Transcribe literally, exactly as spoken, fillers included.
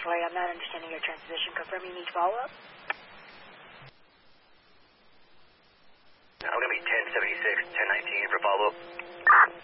Sorry, I'm not understanding your transposition. Confirm you need follow-up? I'm going to be ten seventy-six, ten nineteen for follow-up.